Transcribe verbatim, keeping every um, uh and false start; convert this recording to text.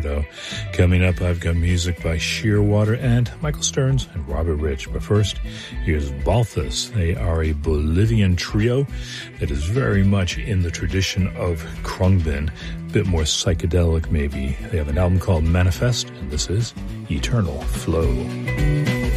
Weirdo. Coming up, I've got music by Shearwater and Michael Stearns and Robert Rich. But first, here's Balthus. They are a Bolivian trio that is very much in the tradition of Khruangbin, a bit more psychedelic maybe. They have an album called Manifest, and this is Eternal Flow.